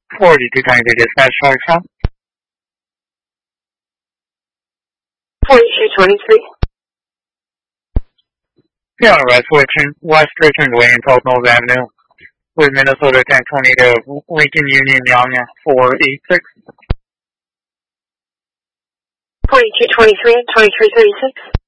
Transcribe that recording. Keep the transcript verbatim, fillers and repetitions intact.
forty-two twenty-three dispatch, Charlotte. forty-two twenty-three. Yeah, on West Richmond, West Richmond Way and South Knowles Avenue with Minnesota ten twenty to Lincoln Union Young four eight six. forty-two twenty-three, twenty-three thirty-six.